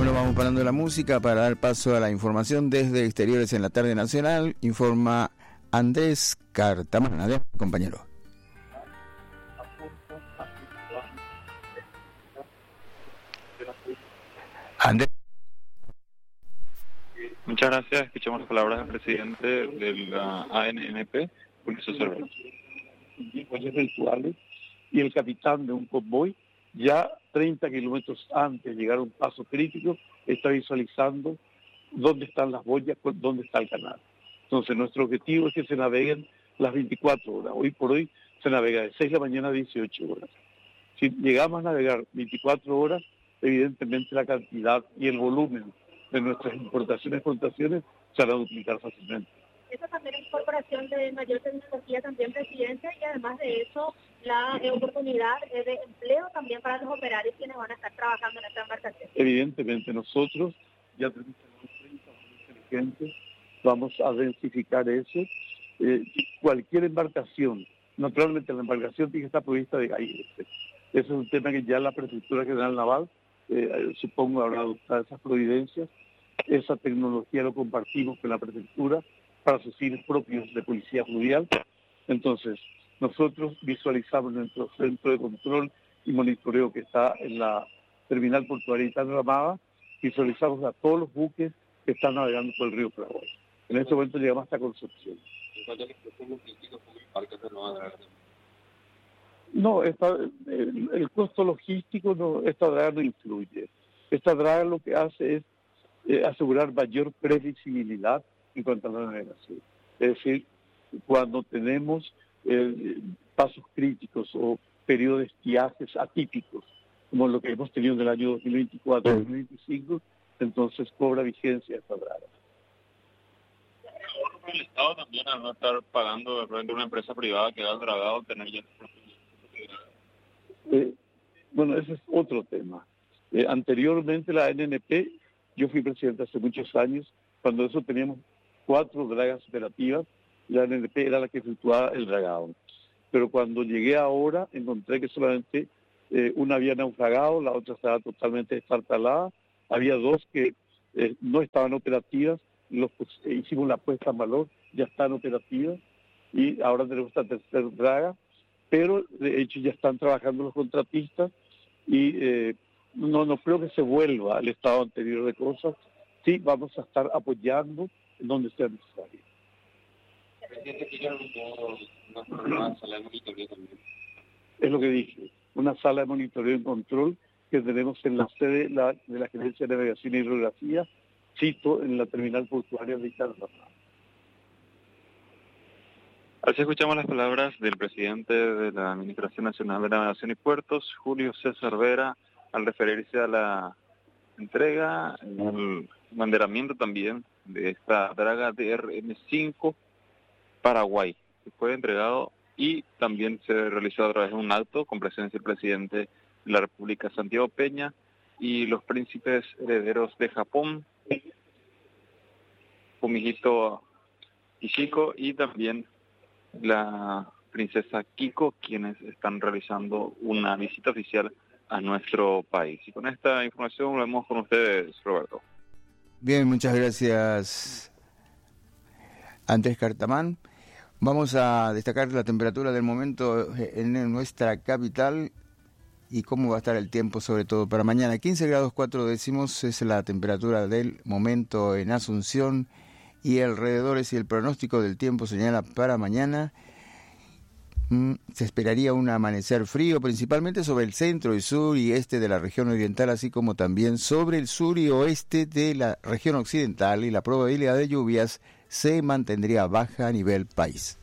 Bueno, vamos parando la música para dar paso a la información desde Exteriores en la Tarde Nacional. Informa Andrés Cartamán. Adelante, compañero. Andrés. Muchas gracias. Escuchamos las palabras del presidente de la ANNP, Julio César Vera. Virtuales y el capitán de un convoy, ya 30 kilómetros antes de llegar a un paso crítico, está visualizando dónde están las boyas, dónde está el canal. Entonces, nuestro objetivo es que se naveguen las 24 horas. Hoy por hoy se navega de 6 de la mañana a 18 horas. Si llegamos a navegar 24 horas, evidentemente la cantidad y el volumen de nuestras importaciones y exportaciones se van a duplicar fácilmente. Eso también es incorporación de mayor tecnología también, presidente, y además de eso, la oportunidad de empleo también para los operarios quienes van a estar trabajando en esta embarcación. Evidentemente, nosotros ya tenemos 30 inteligentes, vamos a densificar eso. Cualquier embarcación, naturalmente la embarcación tiene que estar provista de aire. Ese es un tema que ya la Prefectura General Naval, supongo, habrá adoptado esas providencias. Esa tecnología lo compartimos con la Prefectura para sus fines propios de policía fluvial. Entonces, nosotros visualizamos nuestro centro de control y monitoreo que está en la terminal portuaria de Ramada, visualizamos a todos los buques que están navegando por el río Paraguay. En este momento llegamos hasta Concepción. No, el costo logístico, no, esta draga no influye. Esta draga lo que hace es asegurar mayor previsibilidad en cuanto a la navegación. Es decir, cuando tenemos pasos críticos o periodos de estiajes atípicos, como lo que hemos tenido en el año 2024-2025, entonces cobra vigencia esta draga. El Estado también, al no estar pagando de repente una empresa privada que da el dragado, tener ya... Bueno, ese es otro tema. Anteriormente la ANNP, yo fui presidente hace muchos años, cuando eso teníamos 4 dragas operativas, la ANNP era la que efectuaba el dragado. Pero cuando llegué ahora, encontré que solamente una había naufragado, la otra estaba totalmente destartalada, había 2 que no estaban operativas, hicimos la puesta en valor, ya están operativas, y ahora tenemos esta tercera draga, pero de hecho ya están trabajando los contratistas, y no creo que se vuelva al estado anterior de cosas. Sí, vamos a estar apoyando en donde sea necesario. Es lo que dije, una sala de monitoreo y control que tenemos en la sede de la Gerencia de Navegación y Hidrografía, cito, en la terminal portuaria de Ramada. Así escuchamos las palabras del presidente de la Administración Nacional de Navegación y Puertos, Julio César Vera, al referirse a la entrega, el banderamiento también de esta draga DRM5 Paraguay, que fue entregado y también se realizó a través de un acto con presencia del presidente de la República, Santiago Peña, y los príncipes herederos de Japón, Fumihito Ishiko, y también la princesa Kiko, quienes están realizando una visita oficial a nuestro país. Y con esta información volvemos con ustedes, Roberto. Bien, muchas gracias, Andrés Cartamán. Vamos a destacar la temperatura del momento en nuestra capital y cómo va a estar el tiempo, sobre todo para mañana. 15 grados 4 décimos es la temperatura del momento en Asunción y alrededores, y el pronóstico del tiempo señala para mañana. Se esperaría un amanecer frío, principalmente sobre el centro y sur y este de la región oriental, así como también sobre el sur y oeste de la región occidental, y la probabilidad de lluvias se mantendría baja a nivel país.